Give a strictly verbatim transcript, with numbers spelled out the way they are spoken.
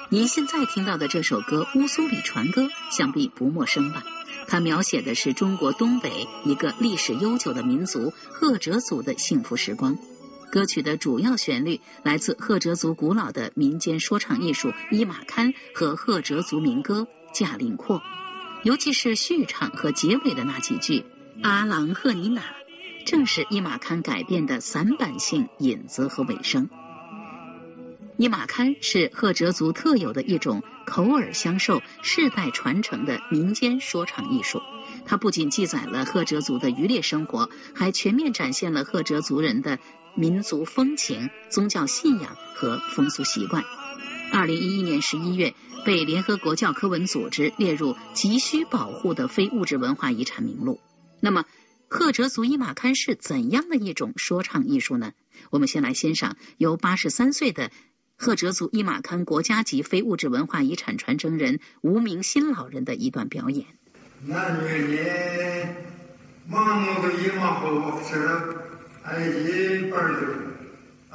您现在听到的这首歌《乌苏里船歌》想必不陌生吧？它描写的是中国东北一个历史悠久的民族赫哲族的幸福时光。歌曲的主要旋律来自赫哲族古老的民间说唱艺术伊玛堪和赫哲族民歌驾临阔，尤其是序唱和结尾的那几句阿郎赫尼娜，正是伊玛堪改编的散板性引子和尾声。伊玛堪是赫哲族特有的一种口耳相授、世代传承的民间说唱艺术。它不仅记载了赫哲族的渔猎生活，还全面展现了赫哲族人的民族风情、宗教信仰和风俗习惯。二零一一年十一月，被联合国教科文组织列入急需保护的非物质文化遗产名录。那么，赫哲族伊玛堪是怎样的一种说唱艺术呢？我们先来欣赏由八十三岁的赫哲族伊玛堪国家级非物质文化遗产传承人吴明新老人的一段表演。 나중에 마모도 이마호 없어라 아이지 빨리